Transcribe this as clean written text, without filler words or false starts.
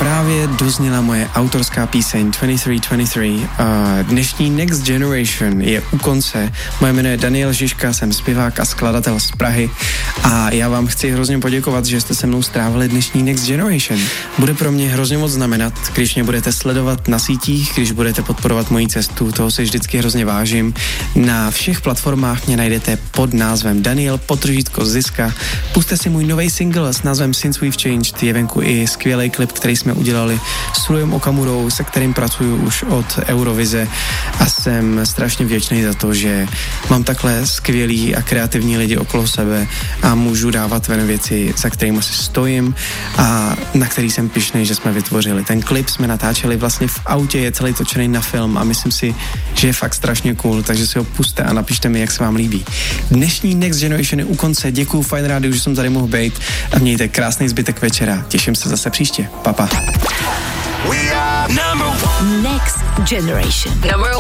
právě dozněla moje autorská píseň 2323. Dnešní Next Generation je u konce. Moje jméno je Daniel Žižka, jsem zpěvák a skladatel z Prahy a já vám chci hrozně poděkovat, že jste se mnou strávili dnešní Next Generation. Bude pro mě hrozně moc znamenat, když mě budete sledovat na sítích, když budete podporovat moji cestu, toho si vždycky hrozně vážím. Na všech platformách mě najdete pod názvem Daniel _Ziska. Puste si můj nový single s názvem Since We've Changed, je venku i skvělý klip, který jsme udělali s Rujem Okamurou, se kterým pracuju už od Eurovize a jsem strašně vděčný za to, že mám takhle skvělý a kreativní lidi okolo sebe a můžu dávat ven věci, za kterými si stojím a na který jsem pyšnej, že jsme vytvořili. Ten klip jsme natáčeli vlastně v autě, je celý točený na film a myslím si, že je fakt strašně cool, takže si ho puste a napište mi, jak se vám líbí. Dnešní Next Generation je u konce, děkuju Fajn rádiu, že jsem tady mohl být a mějte krásný zbytek večera. Těším se zase příště. Papa. Next Generation. Number